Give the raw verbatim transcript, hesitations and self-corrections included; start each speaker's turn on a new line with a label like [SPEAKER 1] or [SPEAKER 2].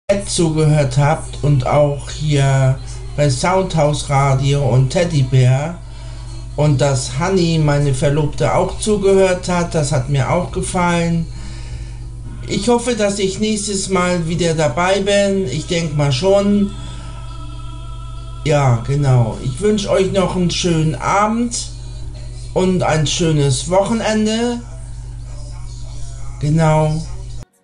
[SPEAKER 1] zugehört habt und auch hier bei Soundhouse Radio und Teddybär und dass Honey, meine Verlobte, auch zugehört hat. Das hat mir auch gefallen. Ich hoffe, dass ich nächstes Mal wieder dabei bin. Ich denke mal schon. Ja, genau. Ich wünsche euch noch einen schönen Abend und ein schönes Wochenende. Genau.